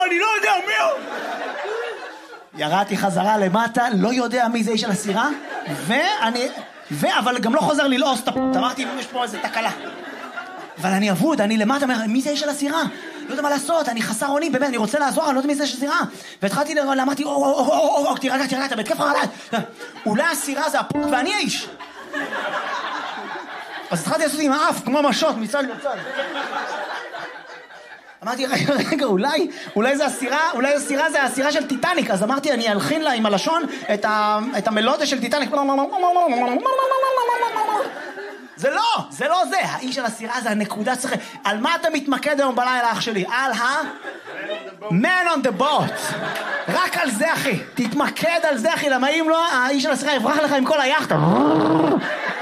אני לא יודע מי הוא. ירדתי חזרה למטה, לא יודע מי זה איש על הסירה, אבל גם לא חוזר ללעוס את הפות. אמרתי, יש פה איזה תקלה. אבל אני אבוד, אני למטה, מי זה איש על הסירה? לא יודע מה לעשות, אני חסר אונים, באמת, אני רוצה לעזור, אני לא יודע מי זה איש על הסירה. והתחלתי, אמרתי, תירגע, אתה בהתקף חרדה. אולי הסירה זה הפות ואני האיש. אז התחלתי לעשות עם האף, כמו משות, מצד לצד. אמרתי, רגע, אולי זה הסירה זה הסירה של טיטניק. אז אמרתי, אני אלחין לה עם הלשון את המלודיה של טיטניק. זה לא זה. האיש של הסירה זה הנקודה צריך. על מה אתה מתמקד היום בלילה, אח שלי? על Man on the boat. רק על זה, אחי. תתמקד על זה, אחי. למה אם לא, האיש של הסירה יברח לך עם כל היחד.